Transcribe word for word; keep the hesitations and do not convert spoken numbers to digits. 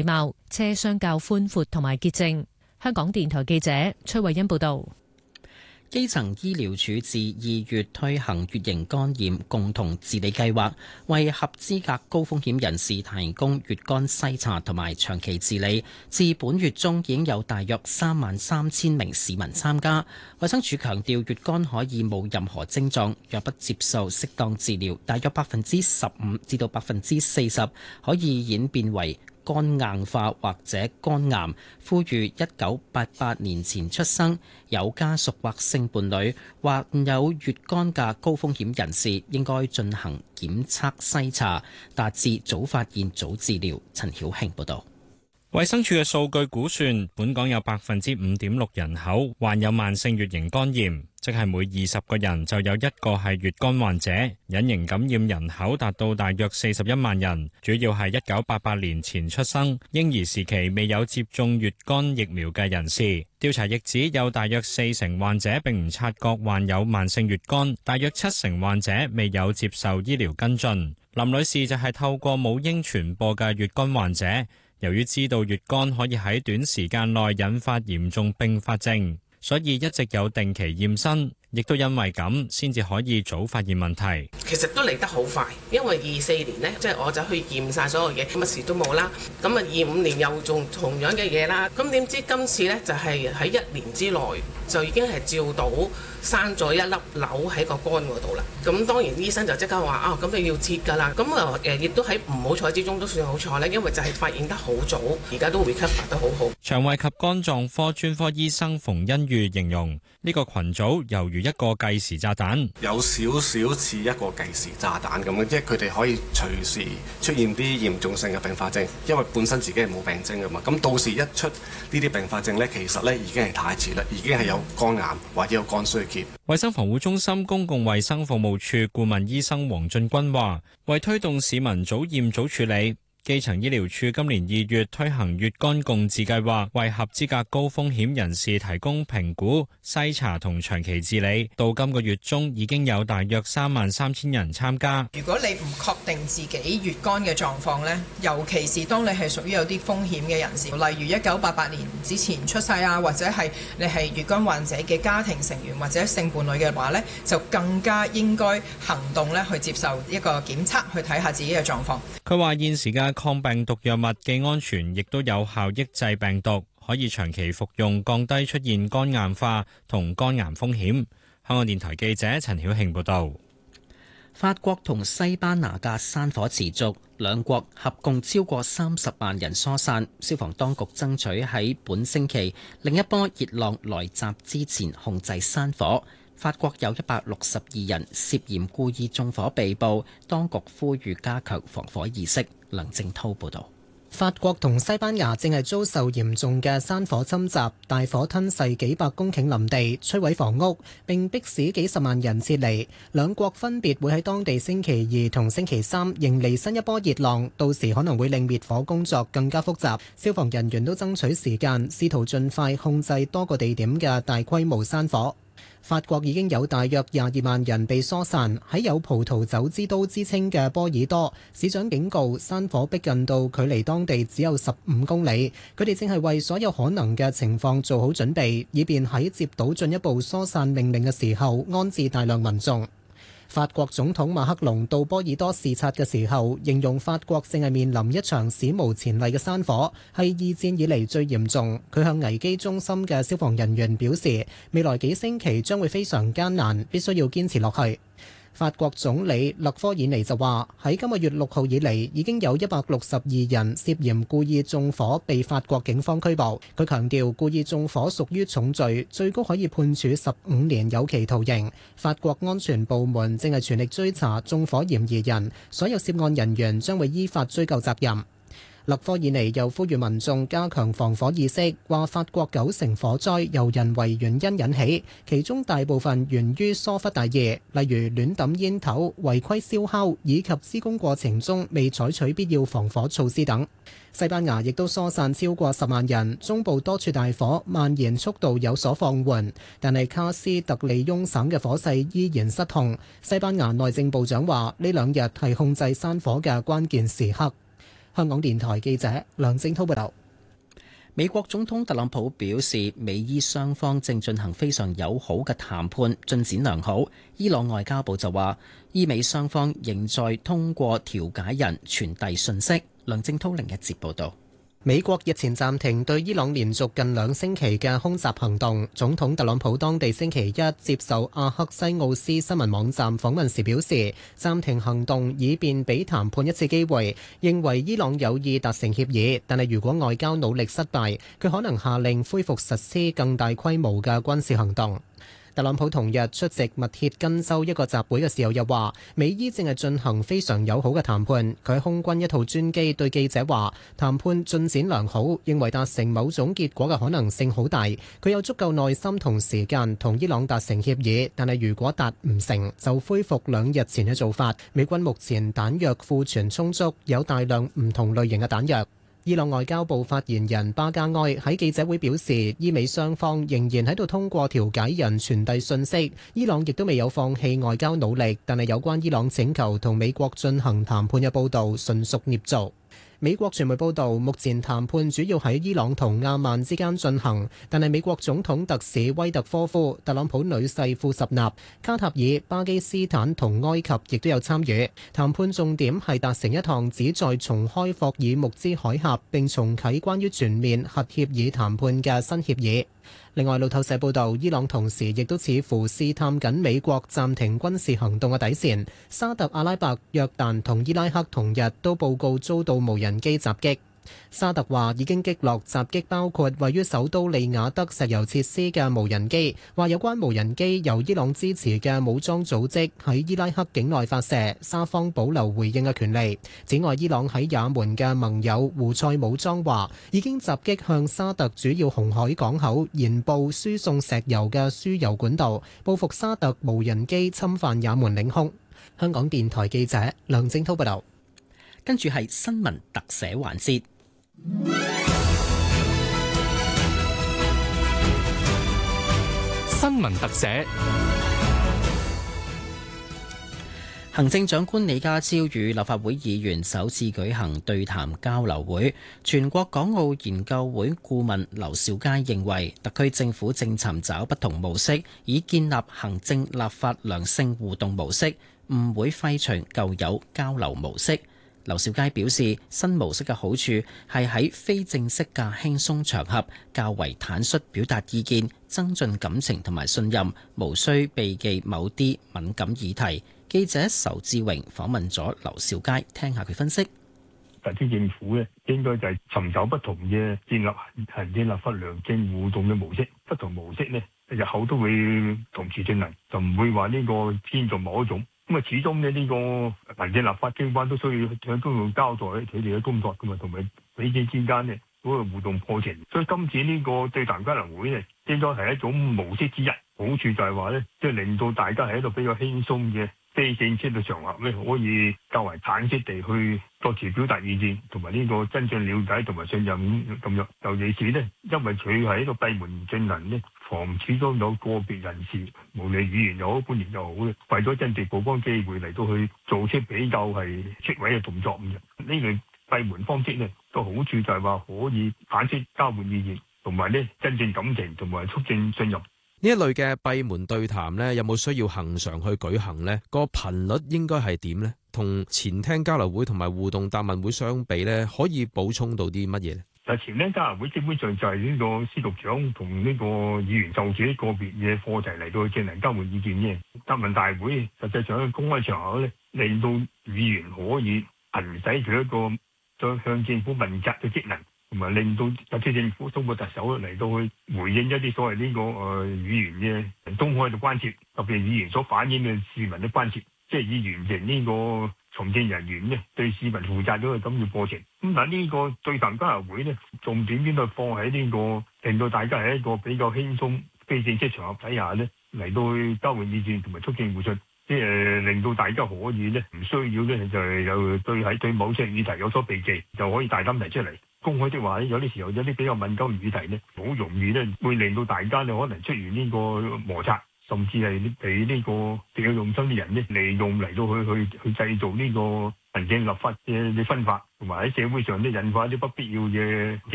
貌，車廂較寬闊同埋潔淨。香港電台記者崔慧欣報道。 基層醫療署自二月推行乙型肝炎共同治理計劃，為合資格高風險人士提供乙肝篩查同埋長期治理。至本月中已經有大約三萬三千名市民參加。衛生署強調，乙肝可以冇任何症狀，若不接受適當治療，大約百分之十五至到百分之四十可以演變為肝硬化或者肝癌。呼籲一九八八年前出生、有家屬或性伴侶或有乙肝嘅高風險人士，應該進行檢測篩查，達至早發現早治療。陳曉慶報導。 衛生署嘅數據估算，本港有百分之五點六人口患有慢性乙型肝炎，即係每二十個人就有一個係乙肝患者。隱形感染人口達到大約四十一萬人，主要係一九八八年前出生、嬰兒時期未有接種乙肝疫苗嘅人士。調查亦指有大約四成患者並唔察覺患有慢性乙肝，大約七成患者未有接受醫療跟進。林女士就係透過母嬰傳播嘅乙肝患者。由於知道乙肝可以喺短時間內引發嚴重併發症，所以一直有定期驗身，亦都因為咁先至可以早發現問題。 其實都嚟得好快，因為二四年呢，即係我就去驗晒所有嘢，乜事都冇啦。咁啊，二五年又做同樣嘅嘢啦。咁點知今次呢，就係喺一年之內就已經係照到生咗一粒瘤喺個肝嗰度啦。咁當然醫生就即刻話啊，咁你要切㗎啦。咁啊誒，亦都喺唔好彩之中都算好彩咧，因為就係發現得好早，而家都 recover 得好好。 腸胃及肝臟科專科醫生馮欣裕形容呢個群組猶如一個計時炸彈， 有少少似一個計時炸彈咁樣，即係佢哋可以隨時出現啲嚴重性嘅併發症，因為本身自己係冇病徵㗎嘛。咁到時一出呢啲併發症呢，其實呢已經係太遲啦，已經係有肝癌或者有肝衰竭。 衛生防護中心公共衛生服務處顧問醫生黃俊君話，為推動市民早驗早處理，基層醫療處今年二月推行乙肝共治計劃，為合資格高風險人士提供評估、篩查同長期治理。到今個月中已經有大約三萬三千人參加。 如果你唔確定自己乙肝嘅狀況呢，尤其是當你係屬於有啲風險嘅人士，例如一九八八年之前出世啊，或者係你係乙肝患者嘅家庭成員或者性伴侶嘅話呢，就更加應該行動咧去接受一個檢測，去睇下自己嘅狀況。 佢話現時嘅抗病毒藥物既安全，亦都有效抑制病毒，可以長期服用，降低出現肝硬化同肝癌風險。香港電台記者陳曉慶報導。 法國同西班牙嘅山火持續，兩國合共超過三十萬人疏散。消防當局爭取喺本星期另一波熱浪來襲之前控制山火。法國有一百六十二人涉嫌故意縱火被捕，當局呼籲加強防火意識。梁正滔報導。 法國同西班牙正係遭受嚴重嘅山火侵襲，大火吞噬幾百公頃林地，摧毀房屋，並迫使幾十萬人撤離。兩國分別會喺當地星期二同星期三迎嚟新一波熱浪，到時可能會令滅火工作更加複雜。消防人員都爭取時間，試圖盡快控制多個地點嘅大規模山火。法國已經有大約廿二萬人被疏散，喺有葡萄酒之都之稱嘅波爾多，市長警告山火逼近到距離當地只有十五公里，佢哋正係為所有可能嘅情況做好準備，以便喺接到進一步疏散命令嘅時候安置大量民眾。法國總統馬克龍到波爾多視察嘅時候，形容法國正係面臨一場史無前例嘅山火，係二戰以嚟最嚴重。佢向危機中心嘅消防人員表示，未來幾星期將會非常艱難，必須要堅持落去。法國總理勒科爾尼就話，喺今個月六號以嚟，已經有一百六十二人涉嫌故意縱火被法國警方拘捕。佢強調，故意縱火屬於重罪，最高可以判處十五年有期徒刑。法國安全部門正係全力追查縱火嫌疑人，所有涉案人員將會依法追究責任。勒科爾尼又呼籲民眾加強防火意識，話法國九成火災由人為原因引起，其中大部分源於疏忽大意，例如亂抌煙頭、違規燒烤以及施工過程中未採取必要防火措施等。西班牙亦都疏散超過十萬人，中部多處大火蔓延速度有所放緩，但係卡斯特利翁省嘅火勢依然失控。西班牙內政部長話，呢兩日係控制山火嘅關鍵時刻。 香港電台記者梁正滔報道。 美國總統特朗普表示，美伊雙方正進行非常友好嘅談判，進展良好。伊朗外交部就話，伊美雙方仍在通過調解人傳遞信息。梁正滔另一節報導。 美國日前暫停對伊朗連續近兩星期嘅空襲行動。總統特朗普當地星期一接受阿克西奧斯新聞網站訪問時表示，暫停行動以便俾談判一次機會，認為伊朗有意達成協議，但係如果外交努力失敗，佢可能下令恢復實施更大規模嘅軍事行動。特朗普同日出席密歇根州一個集會嘅時候又話，美伊正係進行非常友好嘅談判。佢喺空軍一套專機對記者話，談判進展良好，認為達成某種結果嘅可能性好大。佢有足夠耐心同時間同伊朗達成協議，但係如果達唔成，就恢復兩日前嘅做法。美軍目前彈藥庫存充足，有大量唔同類型嘅彈藥。伊朗外交部發言人巴加埃喺記者會表示，伊美雙方仍然喺度通過調解人傳遞信息，伊朗亦都未有放棄外交努力，但係有關伊朗請求同美國進行談判嘅報導純屬捏造。美國傳媒報道，目前談判主要喺伊朗同阿曼之間進行，但係美國總統特使威特科夫、特朗普女婿庫什納、卡塔爾、巴基斯坦同埃及亦都有參與。談判重點係達成一項旨在重開霍爾木茲海峽並重啟關於全面核協議談判嘅新協議。另外，路透社報道，伊朗同時亦都似乎試探緊美國暫停軍事行動嘅底線。沙特阿拉伯、約旦同伊拉克同日都報告遭到無人機襲擊。沙特話已經擊落襲擊包括位於首都利雅得石油設施嘅無人機，話有關無人機由伊朗支持嘅武裝組織喺伊拉克境內發射，沙方保留回應嘅權利。此外，伊朗喺也門嘅盟友胡塞武裝話已經襲擊向沙特主要紅海港口延布輸送石油嘅輸油管道，報復沙特無人機侵犯也門領空。香港電台記者梁正滔報道。 跟住係新聞特寫環節。 新聞特寫。 行政長官李家超與立法會議員首次舉行對談交流會。全國港澳研究會顧問劉兆佳認為，特區政府正尋找不同模式，以建立行政立法良性互動模式，唔會廢除舊有交流模式。劉兆佳表示，新模式嘅好處係喺非正式嘅輕鬆場合較為坦率表達意見，增進感情同埋信任，無需避忌某啲敏感議題。記者仇志榮訪問咗劉兆佳，聽下佢分析。 特區政府咧，應該就係尋找不同嘅建立行政立法良性互動嘅模式，不同模式咧日後都會同時進行，就唔會話呢個偏重某一種。咁啊，始終咧呢個行政立法機關都需要向公眾交代佢哋嘅工作噶嘛，同埋彼此之間咧嗰個互動過程。所以今次呢個對談交流會咧，應該係一種模式之一。好處就係話咧，即係令到大家喺一個比較輕鬆嘅非正式嘅場合咧，可以較為坦率地去各自表達意見，同埋呢個真正了解同埋信任咁樣。尤其是咧，因為佢係一個閉門進行咧，防止都有個別人士，無論議員又好，官員又好咧，為咗爭奪曝光機會嚟到去做出比較係出位嘅動作咁樣。呢個閉門方式咧，個好處就係話可以坦率交換意見，同埋咧真正感情同埋促進信任。 呢一類嘅閉門對談呢，有冇需要恆常去舉行呢？個頻率應該係點呢？同前廳交流會同埋互動答問會相比呢，可以補充到啲乜嘢呢？ 但前廳交流會基本上就係呢個司局長同呢個議員就自己個別嘅課題嚟到去進行交換意見嘅。答問大會實際上喺公開場合咧，令到議員可以行使佢一個再向政府問責嘅職能。同埋令到特區政府通過特首嚟到去回應一啲所謂呢個誒議員嘅公開嘅關切，特別係議員所反映嘅市民嘅關切，即係以完成呢個從政人員咧對市民負責咗嘅咁嘅過程。咁但係呢個對談交流會咧，重點應該放喺呢個令到大家喺一個比較輕鬆非正式場合底下咧嚟到去交換意見同埋促進互信，即係令到大家可以咧唔需要咧就係有對喺對某些議題有所避忌，就可以大膽提出嚟。公開的話咧，有啲時候有啲比較敏感嘅議題咧，好容易咧會令到大家咧可能出現呢個摩擦，甚至係俾呢個別有用心嘅人咧利用嚟到去去去製造呢個行政立法嘅嘅分化，同埋喺社會上都引發一啲不必要嘅